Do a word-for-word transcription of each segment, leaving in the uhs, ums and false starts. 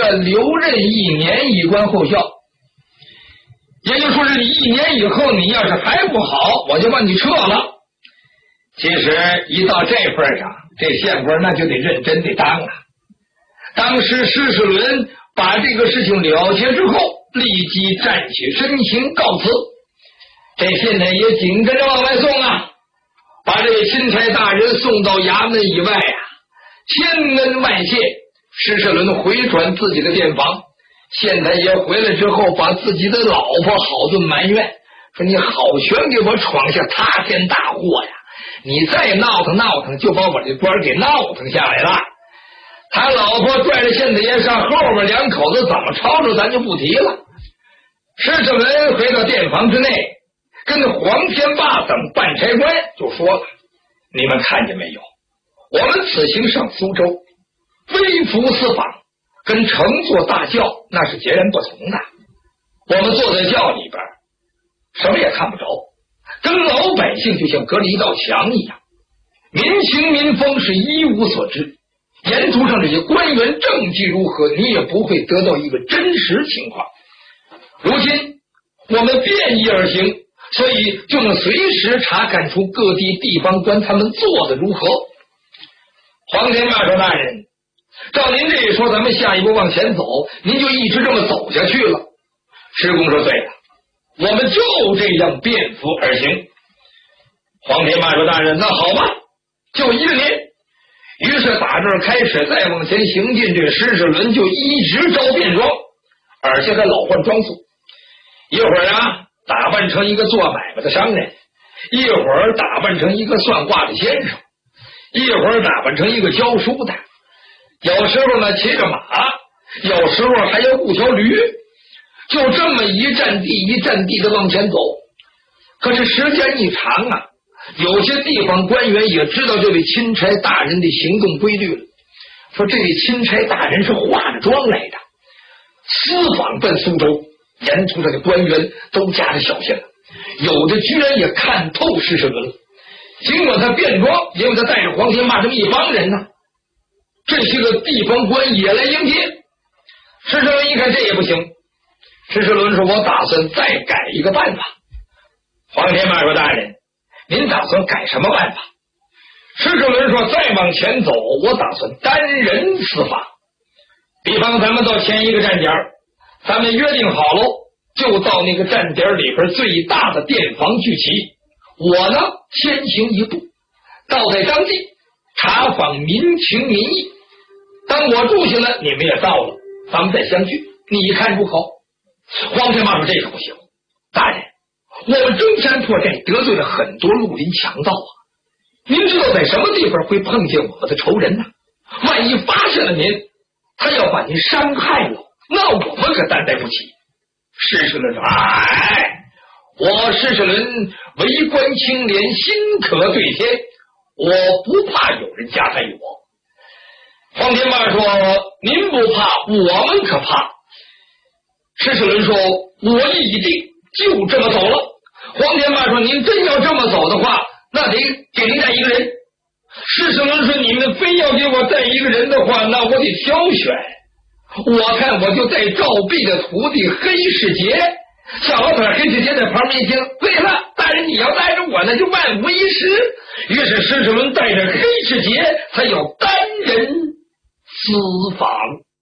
的留任一年，以观后效。也就说是你一年以后，你要是还不好，我就把你撤了。其实一到这份上，这县官那就得认真的当了。当时施世伦把这个事情了结之后，立即站起身形告辞。这信呢也紧跟着往外送啊，把这钦差大人送到衙门以外啊，千恩万谢。施世伦回转自己的店房，县太爷回来之后，把自己的老婆好顿埋怨，说你好全给我闯下塌天大祸呀！你再闹腾闹腾，就把我这官给闹腾下来了。他老婆拽着县太爷上后面，两口子怎么吵吵咱就不提了。施世伦回到店房之内，跟黄天霸等办差官就说了：你们看见没有，我们此行上苏州，微服私访跟乘坐大轿那是截然不同的。我们坐在轿里边什么也看不着，跟老百姓就像隔了一道墙一样，民情民风是一无所知，沿途上这些官员政绩如何，你也不会得到一个真实情况。如今我们便衣而行，所以就能随时查看出各地地方官他们做的如何。黄天霸说：大人，照您这一说，咱们下一步往前走，您就一直这么走下去了。施公说：对了，我们就这样便服而行。黄天霸说：大人，那好吧，就依着您。于是打这儿开始再往前行进，这个施世伦就一直招便装，而且还老换装束。一会儿啊打扮成一个做买卖的商人，一会儿打扮成一个算卦的先生，一会儿打扮成一个教书的，有时候呢骑着马，有时候还要雇条驴，就这么一站地一站地的往前走。可是时间一长啊，有些地方官员也知道这位钦差大人的行动规律了，说这位钦差大人是化着妆来的，私访奔苏州，沿途上的官员都加了小心了，有的居然也看透施世伦了。尽管他变装，因为他带着黄天霸这么一帮人呢，这些个地方官也来迎接。施世伦一看这也不行，施世伦说：我打算再改一个办法。黄天霸说：大人，您打算改什么办法？施世伦说：再往前走，我打算单人私访。比方咱们到前一个站点，咱们约定好了，就到那个站点里边最大的店房聚齐。我呢先行一步，到在当地查访民情民意。当我住下了，你们也到了，咱们再相聚，你看如何？黄天霸说：这个不行，大人，我们征山破寨得罪了很多绿林强盗啊，您知道在什么地方会碰见我们的仇人呢？万一发现了您，他要把您伤害了，那我们可担待不起。施世伦说：哎，我施世伦为官清廉，心可对天，我不怕有人加害我。黄天霸说：您不怕，我们可怕。施世伦说：我一定就这么走了。黄天霸说：您真要这么走的话，那得给您带一个人。施世伦说：你们非要给我带一个人的话，那我得挑选。我看我就带赵弼的徒弟黑世杰。小老板黑世杰在旁边一听，对了，大人你要带着我，那就万无一失。于是施世伦带着黑世杰，才有单人私访。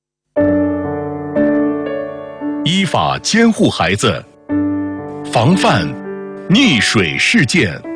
依法监护孩子，防范溺水事件。